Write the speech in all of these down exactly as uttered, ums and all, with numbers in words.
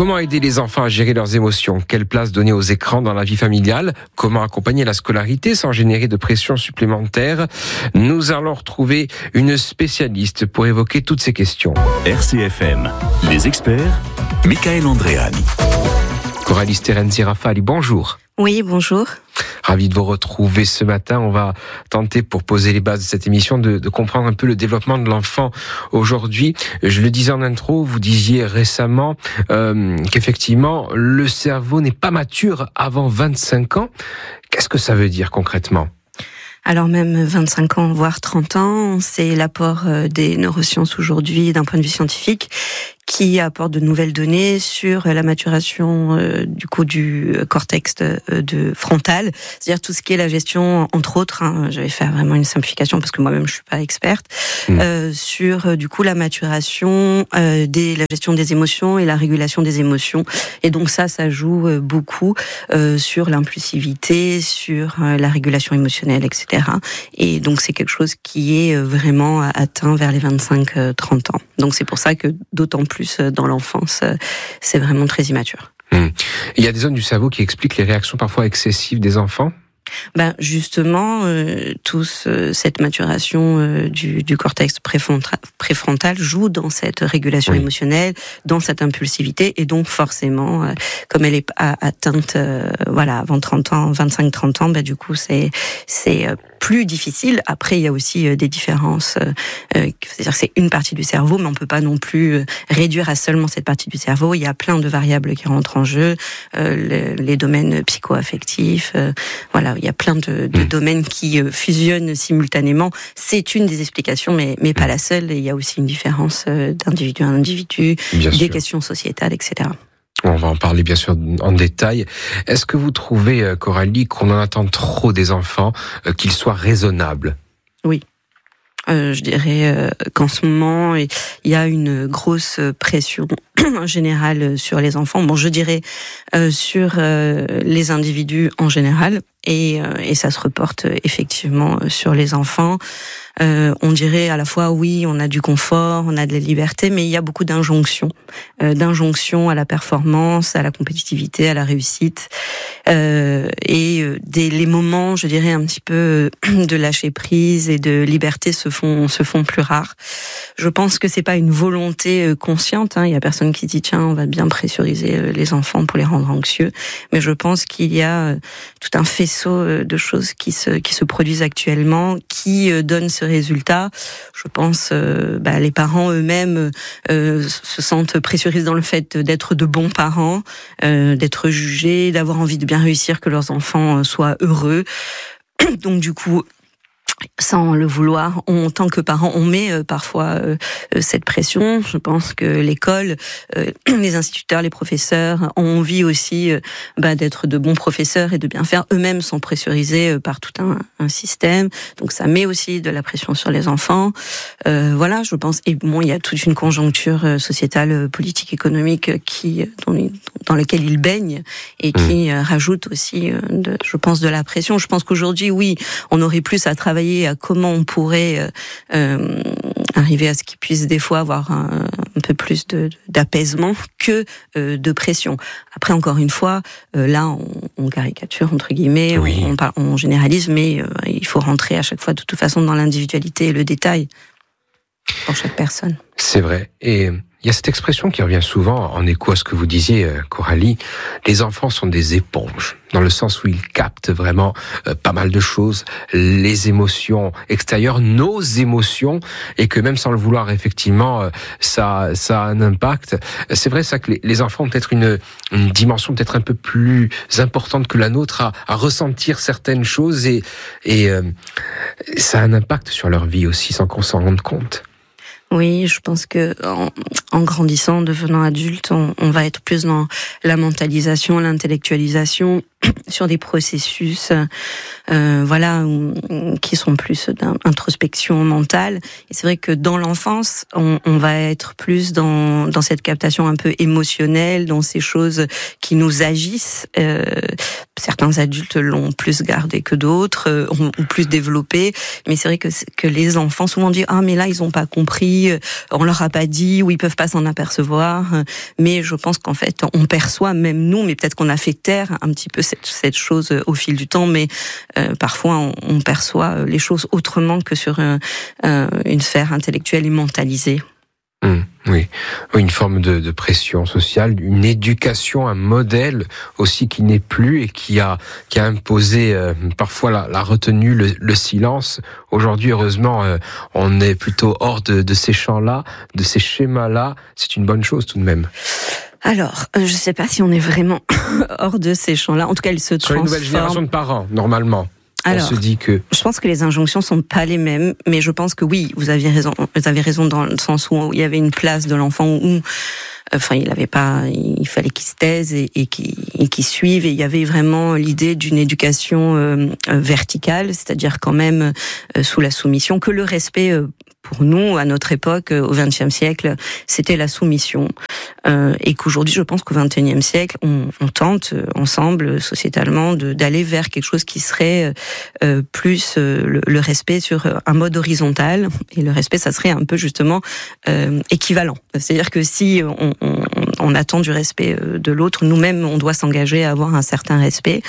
Comment aider les enfants à gérer leurs émotions? Quelle place donner aux écrans dans la vie familiale? Comment accompagner la scolarité sans générer de pression supplémentaire? Nous allons retrouver une spécialiste pour évoquer toutes ces questions. R C F M, les experts, Michael Andréani. Coralie Sterenzi-Rafali, bonjour. Oui, bonjour. Ravi de vous retrouver ce matin. On va tenter, pour poser les bases de cette émission, de, de comprendre un peu le développement de l'enfant aujourd'hui. Je le disais en intro, vous disiez récemment euh, qu'effectivement, le cerveau n'est pas mature avant vingt-cinq ans. Qu'est-ce que ça veut dire concrètement ? Alors même vingt-cinq ans, voire trente ans, c'est l'apport des neurosciences aujourd'hui d'un point de vue scientifique qui apporte de nouvelles données sur la maturation euh, du coup du cortex euh, de frontal, c'est-à-dire tout ce qui est la gestion, entre autres, hein, je vais faire vraiment une simplification parce que moi-même je suis pas experte, mmh. euh, sur euh, du coup la maturation, euh, des, la gestion des émotions et la régulation des émotions. Et donc ça, ça joue euh, beaucoup euh, sur l'impulsivité, sur euh, la régulation émotionnelle, et cetera. Et donc c'est quelque chose qui est euh, vraiment atteint vers les vingt-cinq trente ans. Donc c'est pour ça que d'autant plus dans l'enfance, c'est vraiment très immature. Mmh. Il y a des zones du cerveau qui expliquent les réactions parfois excessives des enfants ? Ben justement, euh, tous euh, cette maturation euh, du, du cortex préfrontal, préfrontal joue dans cette régulation oui. émotionnelle, dans cette impulsivité, et donc forcément, euh, comme elle est atteinte, euh, voilà, avant trente ans, vingt-cinq trente ans, ben du coup c'est c'est euh, plus difficile. Après, il y a aussi euh, des différences. Euh, c'est-à-dire que c'est une partie du cerveau, mais on peut pas non plus euh, réduire à seulement cette partie du cerveau. Il y a plein de variables qui rentrent en jeu, euh, les, les domaines psycho-affectifs, euh, voilà. Il y a plein de, de mmh. domaines qui euh, fusionnent simultanément. C'est une des explications, mais, mais pas la seule. Et il y a aussi une différence euh, d'individu à individu, bien des sûr. Questions sociétales, et cetera. On va en parler bien sûr en détail. Est-ce que vous trouvez, Coralie, qu'on en attend trop des enfants, euh, qu'ils soient raisonnables ? Oui. Euh, je dirais euh, qu'en ce moment, il y a une grosse pression générale sur les enfants. Bon, je dirais euh, sur euh, les individus en général, et, euh, et ça se reporte effectivement sur les enfants. Euh, on dirait à la fois, oui, on a du confort, on a de la liberté, mais il y a beaucoup d'injonctions, euh, d'injonctions à la performance, à la compétitivité, à la réussite, euh, et euh, des, les moments, je dirais, un petit peu de lâcher prise et de liberté se font se font plus rares. Je pense que c'est pas une volonté consciente, hein. Il y a personne qui dit tiens, on va bien pressuriser les enfants pour les rendre anxieux, mais je pense qu'il y a tout un faisceau de choses qui se qui se produisent actuellement, qui donnent ce résultat. Je pense, euh, bah, les parents eux-mêmes euh, se sentent pressurisés dans le fait d'être de bons parents, euh, d'être jugés, d'avoir envie de bien réussir, que leurs enfants soient heureux. Donc du coup, sans le vouloir, on, en tant que parents, on met euh, parfois euh, cette pression. Je pense que l'école, euh, les instituteurs, les professeurs ont envie aussi euh, bah, d'être de bons professeurs et de bien faire. Eux-mêmes sont pressurisés euh, par tout un, un système. Donc ça met aussi de la pression sur les enfants. Euh, voilà, je pense. Et bon, il y a toute une conjoncture sociétale, politique, économique qui dans, dans laquelle ils baignent et qui mmh. rajoute aussi, euh, de, je pense, de la pression. Je pense qu'aujourd'hui, oui, on aurait plus à travailler à comment on pourrait euh, arriver à ce qu'ils puissent des fois avoir un, un peu plus de, d'apaisement que euh, de pression. Après, encore une fois, euh, là, on, on caricature, entre guillemets, oui. on, on, on généralise, mais euh, il faut rentrer à chaque fois, de toute façon, dans l'individualité et le détail pour chaque personne. C'est vrai. Et il y a cette expression qui revient souvent en écho à ce que vous disiez, Coralie. Les enfants sont des éponges, dans le sens où ils captent vraiment euh, pas mal de choses, les émotions extérieures, nos émotions, et que même sans le vouloir, effectivement, euh, ça, ça a un impact. C'est vrai ça que les, les enfants ont peut-être une, une dimension peut-être un peu plus importante que la nôtre à, à ressentir certaines choses, et, et euh, ça a un impact sur leur vie aussi, sans qu'on s'en rende compte. Oui, je pense que en, en grandissant, devenant adulte, on, on va être plus dans la mentalisation, l'intellectualisation, sur des processus, euh, voilà, qui sont plus d'introspection mentale. Et c'est vrai que dans l'enfance, on, on va être plus dans dans cette captation un peu émotionnelle, dans ces choses qui nous agissent. Euh, certains adultes l'ont plus gardé que d'autres, euh, ont, ont plus développé. Mais c'est vrai que que les enfants souvent disent ah mais là ils ont pas compris, on leur a pas dit ou ils peuvent pas s'en apercevoir. Mais je pense qu'en fait on perçoit même nous, mais peut-être qu'on a fait taire un petit peu cette cette chose au fil du temps. Mais euh, parfois on, on perçoit les choses autrement que sur un, un, une sphère intellectuelle et mentalisée. Mmh, oui, une forme de, de pression sociale, une éducation, un modèle aussi qui n'est plus et qui a qui a imposé euh, parfois la, la retenue, le, le silence. Aujourd'hui, heureusement, euh, on est plutôt hors de, de ces champs-là, de ces schémas-là. C'est une bonne chose tout de même. Alors, je ne sais pas si on est vraiment hors de ces champs-là. En tout cas, ils se transforment. Sur une nouvelle génération de parents, normalement. Alors, on se dit que... je pense que les injonctions sont pas les mêmes, mais je pense que oui, vous aviez raison. Vous avez raison dans le sens où il y avait une place de l'enfant où, enfin, il avait pas, il fallait qu'il se taise et, et qu'il, et qu'il suive. Et il y avait vraiment l'idée d'une éducation euh, verticale, c'est-à-dire quand même euh, sous la soumission, que le respect. Euh, Pour nous, à notre époque, au vingtième siècle, c'était la soumission. Euh, et qu'aujourd'hui, je pense qu'au vingt et unième siècle, on, on tente ensemble, sociétalement, de, d'aller vers quelque chose qui serait euh, plus euh, le, le respect sur un mode horizontal. Et le respect, ça serait un peu justement euh, équivalent. C'est-à-dire que si on, on, on attend du respect de l'autre, nous-mêmes, on doit s'engager à avoir un certain respect.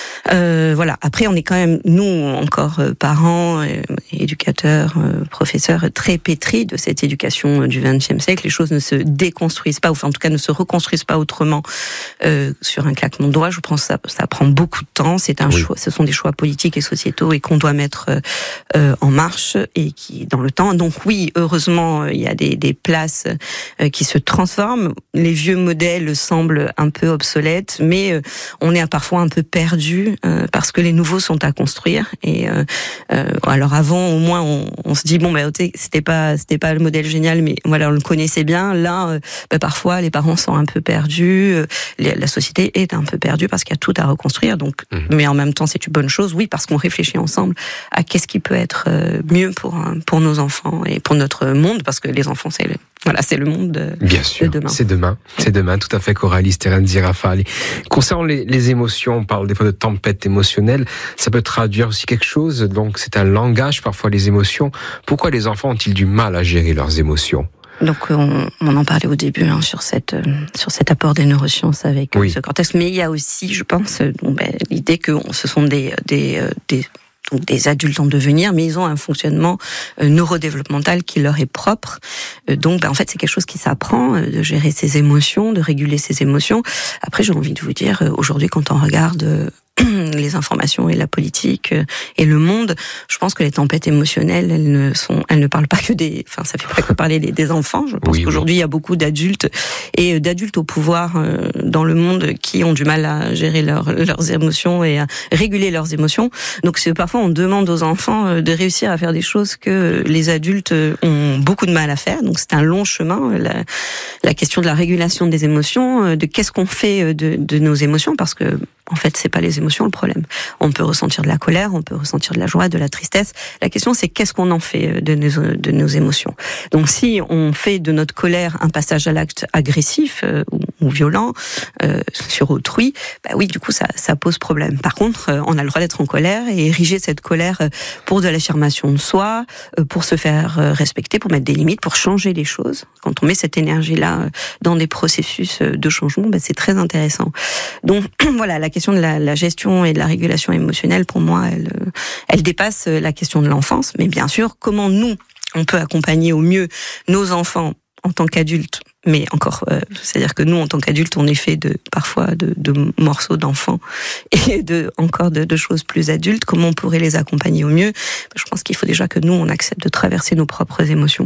Euh, voilà. Après, on est quand même, nous, encore euh, parents, euh, éducateurs, euh, professeurs, très pétris de cette éducation du vingtième siècle. Les choses ne se déconstruisent pas, ou enfin, en tout cas, ne se reconstruisent pas autrement euh, sur un claquement de doigts. Je pense que ça, ça prend beaucoup de temps. C'est un oui. choix, ce sont des choix politiques et sociétaux et qu'on doit mettre euh, en marche et qui dans le temps. Donc oui, heureusement, il y a des, des places euh, qui se transforment. Les vieux modèles semblent un peu obsolètes, mais euh, on est parfois un peu perdu. Euh, parce que les nouveaux sont à construire et euh, euh, alors avant au moins on, on se dit bon ben bah, c'était pas c'était pas le modèle génial mais voilà on le connaissait bien là euh, bah, parfois les parents sont un peu perdus euh, les, la société est un peu perdue parce qu'il y a tout à reconstruire donc mmh. mais en même temps c'est une bonne chose oui parce qu'on réfléchit ensemble à qu'est-ce qui peut être euh, mieux pour pour nos enfants et pour notre monde parce que les enfants c'est le Voilà, c'est le monde de, Bien sûr, de demain. C'est demain, c'est demain, tout à fait, Coralie Steranzi-Rafali. Concernant les, les émotions, on parle des fois de tempête émotionnelle, ça peut traduire aussi quelque chose, donc c'est un langage parfois les émotions. Pourquoi les enfants ont-ils du mal à gérer leurs émotions ? Donc on, on en parlait au début hein, sur cette sur cet apport des neurosciences avec oui. ce cortex, mais il y a aussi, je pense, bon, ben, l'idée que ce sont des des des donc des adultes en devenir, mais ils ont un fonctionnement euh, neurodéveloppemental qui leur est propre. Euh, donc, ben, en fait, c'est quelque chose qui s'apprend, euh, de gérer ses émotions, de réguler ses émotions. Après, j'ai envie de vous dire, euh, aujourd'hui, quand on regarde euh, les informations et la politique euh, et le monde, je pense que les tempêtes émotionnelles, elles ne sont, elles ne parlent pas que des, enfin, ça fait pas que parler des, des enfants. Je pense oui, qu'aujourd'hui, oui. il y a beaucoup d'adultes et d'adultes au pouvoir euh, dans le monde qui ont du mal à gérer leur, leurs émotions et à réguler leurs émotions. Donc, c'est parfois on demande aux enfants de réussir à faire des choses que les adultes ont beaucoup de mal à faire. Donc, c'est un long chemin. La, la question de la régulation des émotions, de qu'est-ce qu'on fait de, de nos émotions, parce que en fait, c'est pas les émotions le problème. On peut ressentir de la colère, on peut ressentir de la joie, de la tristesse. La question, c'est qu'est-ce qu'on en fait de nos, de nos émotions. Donc, si on fait de notre colère un passage à l'acte agressif euh, ou, ou violent euh, sur autrui, bah oui, du coup, ça, ça pose problème. Par contre, euh, on a le droit d'être en colère et ériger cette colère pour de l'affirmation de soi, euh, pour se faire respecter, pour mettre des limites, pour changer les choses. Quand on met cette énergie-là dans des processus de changement, bah, c'est très intéressant. Donc, voilà, la question de la, la gestion et de la régulation émotionnelle, pour moi, elle, elle dépasse la question de l'enfance. Mais bien sûr, comment nous, on peut accompagner au mieux nos enfants en tant qu'adultes, mais encore, euh, c'est-à-dire que nous, en tant qu'adultes, on est fait de parfois de, de morceaux d'enfants et de encore de, de choses plus adultes. Comment on pourrait les accompagner au mieux ? Je pense qu'il faut déjà que nous, on accepte de traverser nos propres émotions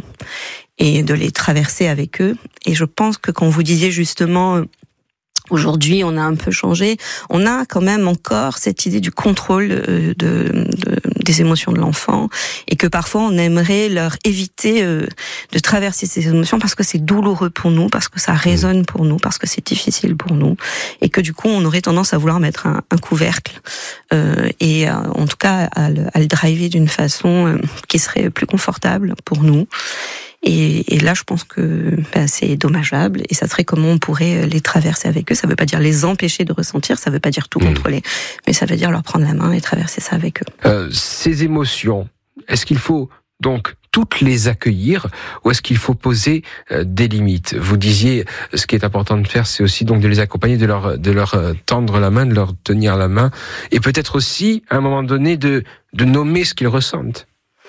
et de les traverser avec eux. Et je pense que quand vous disiez justement aujourd'hui, on a un peu changé. On a quand même encore cette idée du contrôle de, de, des émotions de l'enfant, et que parfois on aimerait leur éviter euh, de traverser ces émotions parce que c'est douloureux pour nous, parce que ça résonne pour nous, parce que c'est difficile pour nous, et que du coup on aurait tendance à vouloir mettre un, un couvercle euh, et euh, en tout cas à le, à le driver d'une façon euh, qui serait plus confortable pour nous. Et, et là, je pense que ben, c'est dommageable, et ça serait comment on pourrait les traverser avec eux. Ça veut pas dire les empêcher de ressentir, ça veut pas dire tout mmh. contrôler, mais ça veut dire leur prendre la main et traverser ça avec eux. Euh, ces émotions, est-ce qu'il faut donc toutes les accueillir, ou est-ce qu'il faut poser euh, des limites? Vous disiez, ce qui est important de faire, c'est aussi donc de les accompagner, de leur de leur euh, tendre la main, de leur tenir la main, et peut-être aussi à un moment donné de de nommer ce qu'ils ressentent.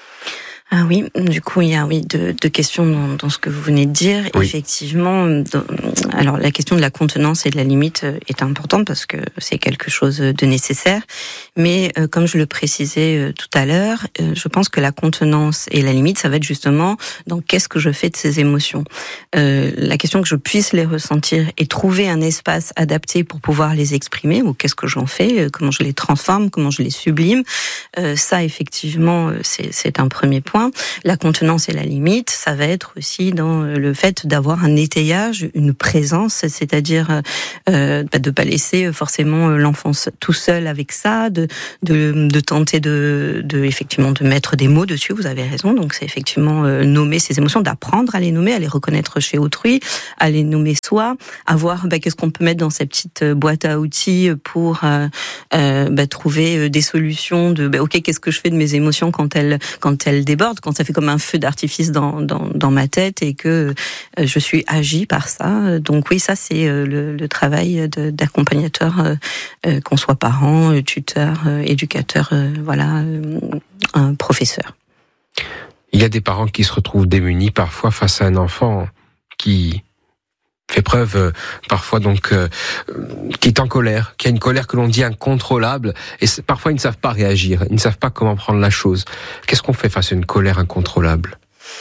Ah oui, du coup, il y a oui deux, deux questions dans, dans ce que vous venez de dire. Oui. Effectivement, dans, alors la question de la contenance et de la limite est importante parce que c'est quelque chose de nécessaire. Mais euh, comme je le précisais euh, tout à l'heure, euh, je pense que la contenance et la limite, ça va être justement dans qu'est-ce que je fais de ces émotions. Euh, la question que je puisse les ressentir et trouver un espace adapté pour pouvoir les exprimer, ou qu'est-ce que j'en fais, euh, comment je les transforme, comment je les sublime. Euh, ça, effectivement, c'est, c'est un premier point. La contenance et la limite, ça va être aussi dans le fait d'avoir un étayage, une présence, c'est-à-dire euh, de pas laisser forcément l'enfant tout seul avec ça, de de, de tenter de, de effectivement de mettre des mots dessus. Vous avez raison. Donc c'est effectivement euh, nommer ces émotions, d'apprendre à les nommer, à les reconnaître chez autrui, à les nommer soi, à voir bah, qu'est-ce qu'on peut mettre dans cette petite boîte à outils pour euh, euh, bah, trouver des solutions. De bah, ok, qu'est-ce que je fais de mes émotions quand elles quand elles débordent, quand ça fait comme un feu d'artifice dans, dans, dans ma tête et que euh, je suis agi par ça. Donc oui, ça c'est euh, le, le travail de, d'accompagnateur, euh, euh, qu'on soit parent, euh, tuteur, euh, éducateur, euh, voilà, euh, un professeur. Il y a des parents qui se retrouvent démunis parfois face à un enfant qui fait preuve euh, parfois donc euh, qui est en colère, qui a une colère que l'on dit incontrôlable, et parfois ils ne savent pas réagir, ils ne savent pas comment prendre la chose. Qu'est-ce qu'on fait face à une colère incontrôlable ?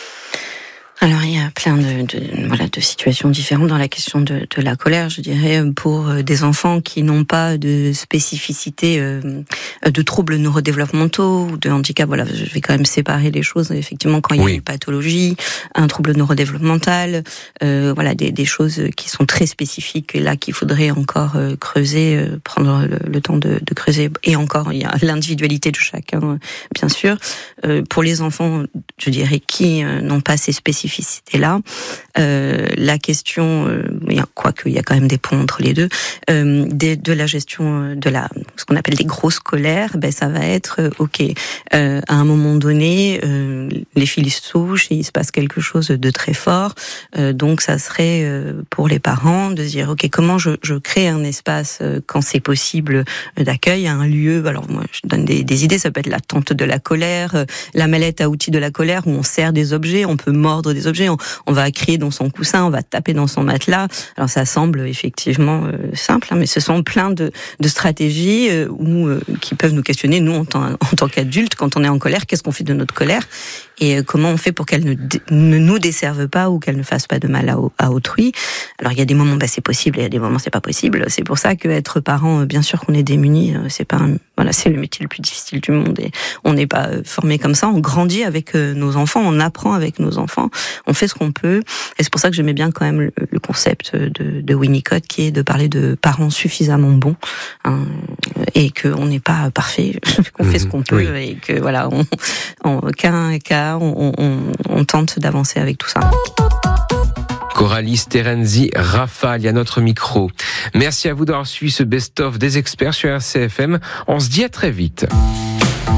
Alors il y a plein de, de voilà de situations différentes dans la question de, de la colère, je dirais, pour des enfants qui n'ont pas de spécificité euh, de troubles neurodéveloppementaux ou de handicap. Voilà, je vais quand même séparer les choses. Effectivement, quand il y a oui. une pathologie, un trouble neurodéveloppemental, euh, voilà des, des choses qui sont très spécifiques et là qu'il faudrait encore euh, creuser, euh, prendre le, le temps de, de creuser. Et encore, il y a l'individualité de chacun, bien sûr. Euh, pour les enfants, je dirais qui euh, n'ont pas ces spécificités là, euh, la question, euh, quoique il y a quand même des ponts entre les deux, euh, des, de la gestion de la, ce qu'on appelle des grosses colères, ben ça va être euh, ok. Euh, à un moment donné, euh, les fils se touchent et il se passe quelque chose de très fort. Euh, donc ça serait euh, pour les parents de dire ok, comment je, je crée un espace euh, quand c'est possible d'accueil, un lieu. Alors moi je donne des, des idées, ça peut être la tente de la colère, euh, la mallette à outils de la colère où on sert des objets, on peut mordre des objets, on, on va crier dans son coussin, on va taper dans son matelas. Alors ça semble effectivement euh, simple, hein, mais ce sont plein de, de stratégies euh, où, euh, qui peuvent nous questionner, nous en tant, en tant qu'adultes, quand on est en colère, qu'est-ce qu'on fait de notre colère et euh, comment on fait pour qu'elle ne, ne nous desserve pas ou qu'elle ne fasse pas de mal à, à autrui. Alors il y a des moments, bah, c'est possible, et il y a des moments c'est pas possible. C'est pour ça qu'être parent, euh, bien sûr qu'on est démunis, euh, c'est pas un, voilà, c'est le métier le plus difficile du monde et on n'est pas euh, formé comme ça. On grandit avec euh, nos enfants, on apprend avec nos enfants. On fait ce qu'on peut, et c'est pour ça que j'aimais bien quand même le, le concept de, de Winnicott, qui est de parler de parents suffisamment bons, hein, et qu'on n'est pas parfait, qu'on mmh, fait ce qu'on peut, oui. Et que voilà, on, en cas à cas, on, on, on tente d'avancer avec tout ça. Coralie Sterenzi Raffalia à notre micro. Merci à vous d'avoir suivi ce best-of des experts sur R C F M. On se dit à très vite.